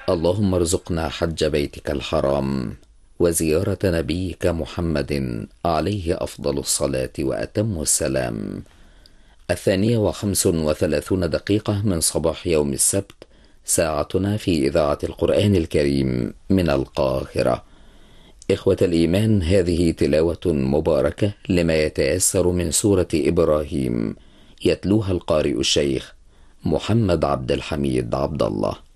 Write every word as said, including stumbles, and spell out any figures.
اللهم ارزقنا حج بيتك الحرام وزيارة نبيك محمد عليه أفضل الصلاة وأتم السلام. الثانية وخمس وثلاثون دقيقة من صباح يوم السبت، ساعتنا في إذاعة القرآن الكريم من القاهرة. إخوة الإيمان، هذه تلاوة مباركة لما يتيسر من سورة إبراهيم، يتلوها القارئ الشيخ محمد عبد الحميد عبد الله.